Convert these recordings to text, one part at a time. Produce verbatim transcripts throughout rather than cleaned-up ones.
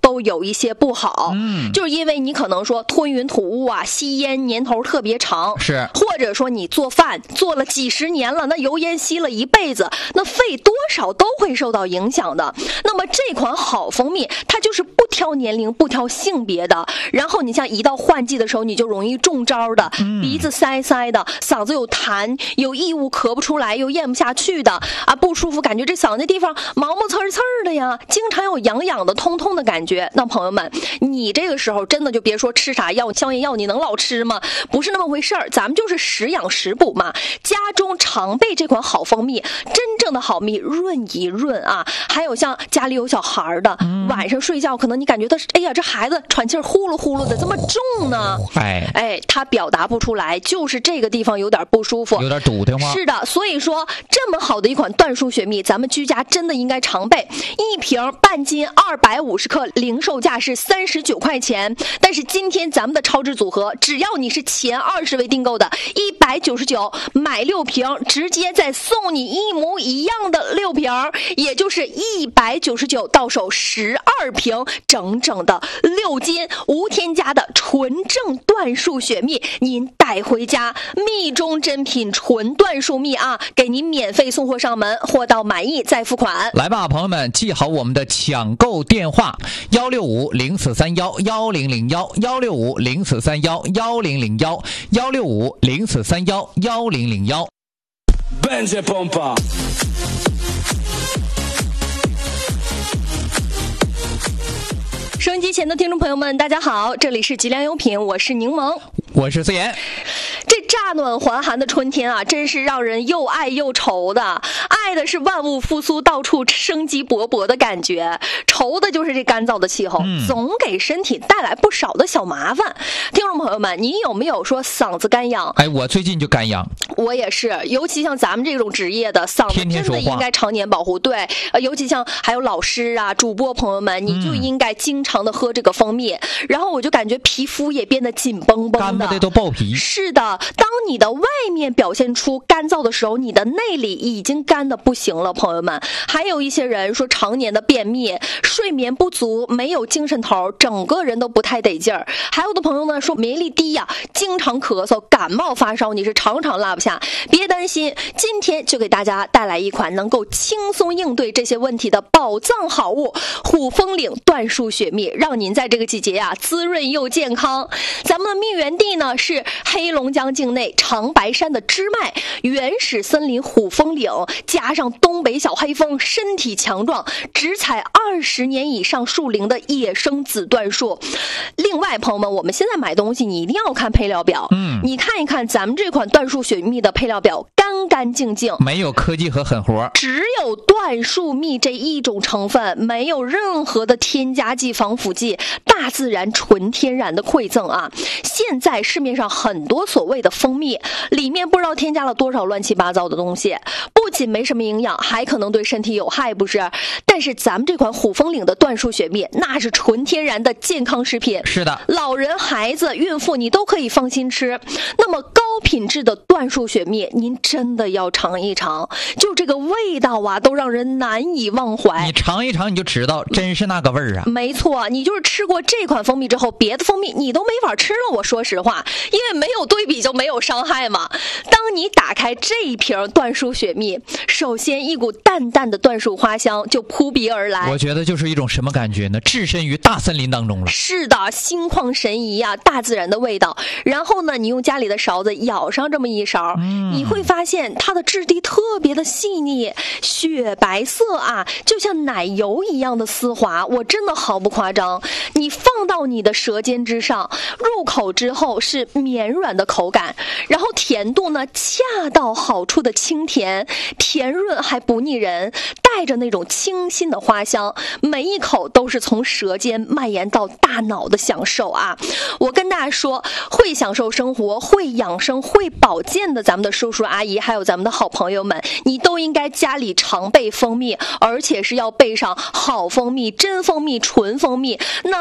都有一些不好， 嗯， 就是因为你可能说吞云吐雾啊，吸烟年头特别长， 是， 或者说你做饭做了几十年了，那油烟吸了一辈子，那肺多少都会受到影响的。那么这款好蜂蜜它就是不挑年龄不挑性别的，然后你像一到换季的时候你就容易中招的、嗯、鼻子塞塞的，嗓子有痰，有异物咳不出来又咽不下去的啊，不舒服，感觉这嗓子地方毛毛刺刺的呀，经常有痒痒的通痛的感觉。那朋友们，你这个时候真的就别说吃啥药消炎药你能老吃吗？不是那么回事儿，咱们就是食养食补嘛。家中常备这款好蜂蜜，真正的好蜜润一润啊。还有像家里有小孩的、嗯、晚上睡觉可能你感觉他哎呀这孩子喘气呼噜呼噜的这么重呢， 哎哎他表达不出来，就是这个地方有点不舒服， 有点堵的吗？ 是的，所以说这么好的一款椴树雪蜜咱们居家真的应该常备。一瓶半斤二百五十克，零售价是三十九块钱，但是今天咱们的超值组合，只要你是前二十位订购的一百九十九，买六瓶直接再送你一模一样的六瓶，也就是一百九十九到手十二瓶，整整的六斤无添加的纯正椴树雪蜜，您带回家，蜜中珍品纯椴树蜜啊，给您免费送货上门，货到满意再付款。 来吧朋友们，记好我们的抢购电话幺六五零四三幺幺零零幺幺六五零四三幺幺零零幺幺六五零四三幺幺零零幺。 Będzie pompa。 收音机前的听众朋友们大家好，这里是吉良优品，我是柠檬， 我是思妍。 这乍暖还寒的春天啊，真是让人又爱又愁的。爱的是万物复苏，到处生机勃勃的感觉，愁的就是这干燥的气候、嗯、总给身体带来不少的小麻烦。听众朋友们，你有没有说嗓子干痒？ 哎，我最近就干痒。 我也是，尤其像咱们这种职业的，嗓子真的应该常年保护。对，呃，尤其像还有老师啊、主播朋友们，你就应该经常的喝这个蜂蜜、嗯、然后我就感觉皮肤也变得紧绷绷的， 干巴的都爆皮。 是的，当你的外面表现出干燥的时候，你的内里已经干的不行了，朋友们。还有一些人说常年的便秘、睡眠不足、没有精神头，整个人都不太得劲儿。还有的朋友呢说免疫力低呀、啊，经常咳嗽、感冒发烧，你是常常落不下。别担心，今天就给大家带来一款能够轻松应对这些问题的宝藏好物——虎风岭椴树雪蜜，让您在这个季节呀、啊、滋润又健康。咱们的蜜源地呢是黑龙江境内长白山的支脉，原始森林虎风岭，加上东北小黑蜂，身体强壮，只采二十年以上树龄的野生紫椴树。另外，朋友们，我们现在买东西你一定要看配料表，嗯，你看一看咱们这款椴树雪蜜的配料表，干干净净， 没有科技和狠活， 只有椴树蜜这一种成分，没有任何的添加剂、防腐剂，大自然纯天然的馈赠啊！现在市面上很多所谓的蜂蜜，里面不知道添加了多少乱七八糟的东西，不仅没什么营养，还可能对身体有害，不是？但是咱们这款虎风岭的椴树雪蜜，那是纯天然的健康食品， 是的， 老人、孩子、孕妇你都可以放心吃。那么高品质的椴树雪蜜，您真的要尝一尝，就这个味道啊，都让人难以忘怀。 你尝一尝你就知道，真是那个味儿啊！ 没错，你就是吃过这款蜂蜜之后，别的蜂蜜你都没法吃了。我说实话，因为没有对比就没有伤害嘛。当你打开这一瓶椴树雪蜜，首先一股淡淡的椴树花香就扑鼻而来。 我觉得就是一种什么感觉呢？置身于大森林当中了。 是的，心旷神怡啊，大自然的味道。然后呢，你用家里的勺子舀上这么一勺、嗯、你会发现它的质地特别的细腻，雪白色啊，就像奶油一样的丝滑，我真的毫不夸张。你放到你的舌尖之上，入口之后是绵软的口感，然后甜度呢恰到好处的清甜，甜润还不腻人，带着那种清新的花香，每一口都是从舌尖蔓延到大脑的享受啊！我跟大家说，会享受生活、会养生、会保健的咱们的叔叔阿姨，还有咱们的好朋友们，你都应该家里常备蜂蜜，而且是要备上好蜂蜜、真蜂蜜、纯蜂蜜。那么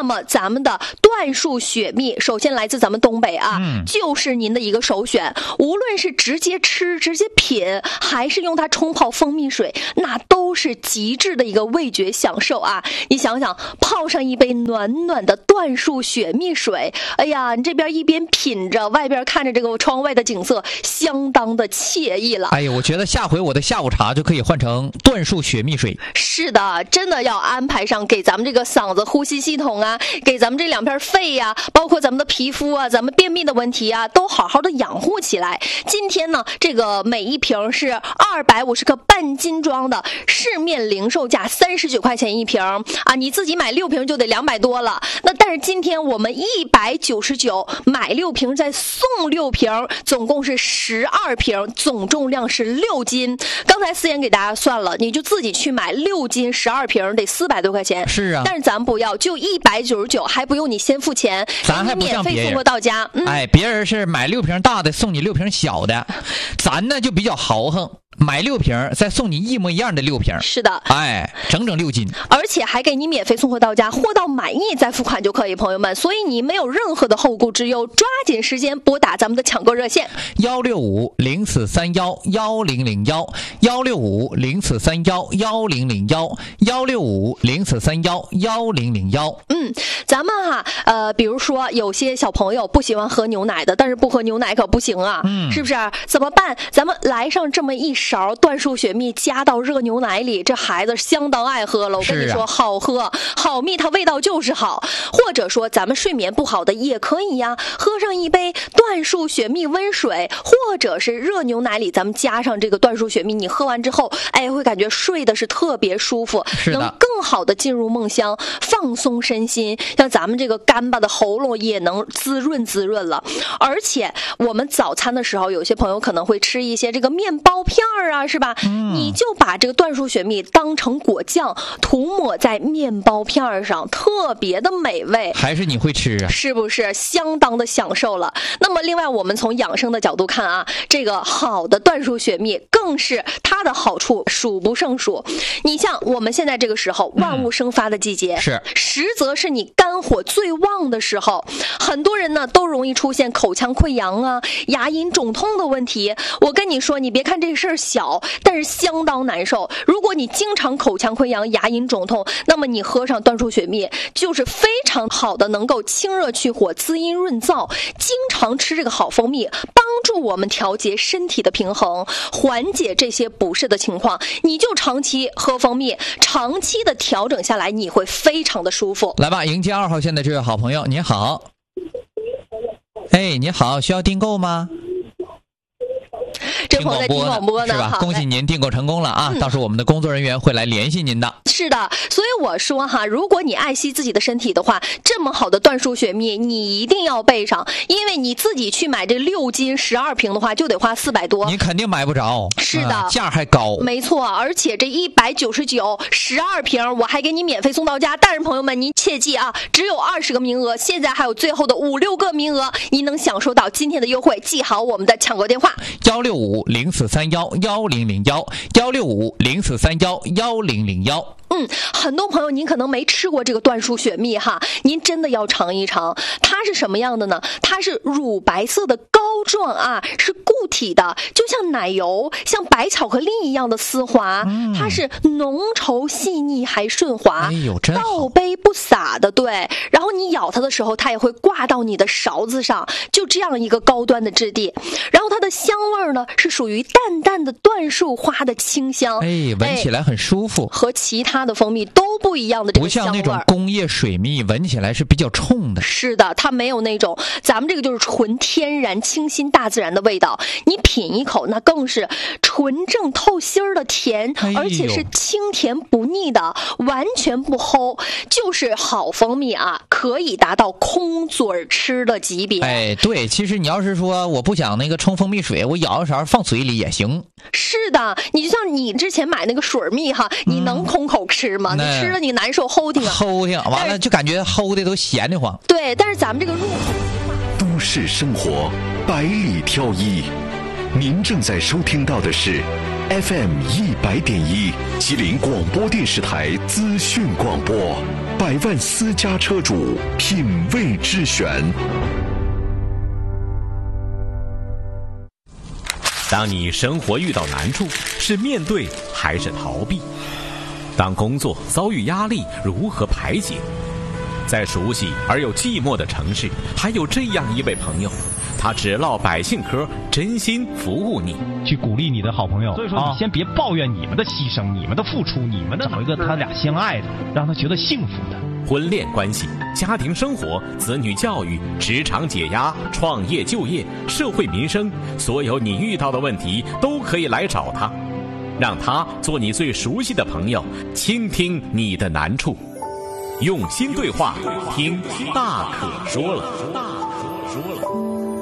么咱们的椴树雪蜜，首先来自咱们东北啊， 嗯、 就是您的一个首选。无论是直接吃、直接品，还是用它冲泡蜂蜜水，那都是极致的一个味觉享受啊！你想想，泡上一杯暖暖的椴树雪蜜水，哎呀，你这边一边品着，外边看着这个窗外的景色，相当的惬意了。 哎呀，我觉得下回我的下午茶就可以换成椴树雪蜜水。 是的，真的要安排上，给咱们这个嗓子、呼吸系统啊，给咱们这两片肺呀、啊，包括咱们的皮肤啊，咱们便秘的问题啊，都好好的养护起来。今天呢，这个每一瓶是二百五十克半斤装的，市面零售价三十九块钱一瓶啊，你自己买六瓶就得两百多了。那但是今天我们一百九十九买六瓶再送六瓶，总共是十二瓶，总重量是六斤。刚才思妍给大家算了，你就自己去买六斤十二瓶得四百多块钱。 是啊， 但是咱不要，就一百九十九，还不用你先付钱， 咱还不像别人免费送货到家。 嗯、哎，别人是买六瓶大的送你六瓶小的，咱呢就比较豪横。买六瓶再送你一模一样的六瓶， 是的， 哎，整整六斤， 而且还给你免费送货到家，货到满意再付款就可以，朋友们，所以你没有任何的后顾之忧，抓紧时间拨打咱们的抢购热线幺六五零四三幺幺零零幺幺六五零四三幺幺零零幺幺六五零四三幺幺零零幺。 嗯，咱们哈、啊，呃，比如说有些小朋友不喜欢喝牛奶的，但是不喝牛奶可不行啊， 嗯， 是不是？怎么办？咱们来上这么一勺椴树雪蜜，加到热牛奶里，这孩子相当爱喝了。我跟你说，啊、好喝，好蜜，它味道就是好。或者说，咱们睡眠不好的也可以呀，喝上一杯椴树雪蜜温水，或者是热牛奶里，咱们加上这个椴树雪蜜，你喝完之后，哎，会感觉睡的是特别舒服，能更好的进入梦乡，放松身心。像咱们这个干巴的喉咙也能滋润滋润了。而且我们早餐的时候，有些朋友可能会吃一些这个面包片儿啊，是吧？嗯、你就把这个椴树雪蜜当成果酱，涂抹在面包片上，特别的美味。 还是你会吃啊？ 是不是相当的享受了？那么另外，我们从养生的角度看啊，这个好的椴树雪蜜更是它的好处数不胜数。你像我们现在这个时候，万物生发的季节， 嗯、是实则是你肝火最旺的时候，很多人呢都容易出现口腔溃疡啊、牙龈肿痛的问题。我跟你说，你别看这事儿小，但是相当难受。如果你经常口腔溃疡、牙龈肿痛，那么你喝上椴树雪蜜就是非常好的，能够清热去火、滋阴润燥。经常吃这个好蜂蜜，帮助我们调节身体的平衡，缓解这些不适的情况。你就长期喝蜂蜜，长期的调整下来，你会非常的舒服。 来吧，迎接二号线的这位好朋友，你好。哎，你好，需要订购吗？ 这朋友在听广播呢， 是吧？恭喜您订购成功了啊！嗯、到时候我们的工作人员会来联系您的。 是的，所以我说哈，如果你爱惜自己的身体的话，这么好的椴树雪蜜你一定要备上，因为你自己去买这六斤十二瓶的话，就得花四百多， 你肯定买不着。 是的， 啊、价还高。 没错，而且这一百九十九十二瓶，我还给你免费送到家。但是朋友们，您切记啊，只有二十个名额，现在还有最后的五六个名额，您能享受到今天的优惠。记好我们的抢购电话： 幺六五零四三幺幺零零幺幺六五零四三幺幺零零幺。 嗯，很多朋友您可能没吃过这个椴树雪蜜哈，您真的要尝一尝。它是什么样的呢？它是乳白色的膏状啊，是固体的，就像奶油，像白巧克力一样的丝滑。嗯、它是浓稠细腻还顺滑， 哎呦，真好， 倒杯不洒的，对。然后你咬它的时候，它也会挂到你的勺子上，就这样一个高端的质地。然后它的香味呢，是属于淡淡的椴树花的清香， 哎，闻起来很舒服， 哎、和其他。它的蜂蜜都不一样的这个香味， 不像那种工业水蜜，闻起来是比较冲的。 是的，它没有那种，咱们这个就是纯天然、清新、大自然的味道。你品一口，那更是纯正透心儿的甜， 哎、 而且是清甜不腻的，完全不齁，就是好蜂蜜啊，可以达到空嘴吃的级别。 哎，对，其实你要是说我不想那个冲蜂蜜水，我舀一勺放嘴里也行。 是的，你就像你之前买那个水蜜哈，你能空口吃吗？嗯、你吃了你难受，齁挺啊， 齁挺，完了就感觉齁的都咸得慌。 对，但是咱们这个入口都市生活百里挑一，您正在收听到的是 F M 一百点一吉林广播电视台资讯广播。 百万私家车主品味之选。 当你生活遇到难处，是面对还是逃避？当工作遭遇压力，如何排解？在熟悉而又寂寞的城市，还有这样一位朋友，他只唠百姓嗑，真心服务你， 去鼓励你的好朋友。所以说，你先别抱怨你们的牺牲、你们的付出、你们的找一个他俩相爱的，让他觉得幸福的。 婚恋关系、家庭生活、子女教育、职场解压、创业就业、社会民生，所有你遇到的问题都可以来找他，让他做你最熟悉的朋友，倾听你的难处。用心对话，听大可说了。大可说了。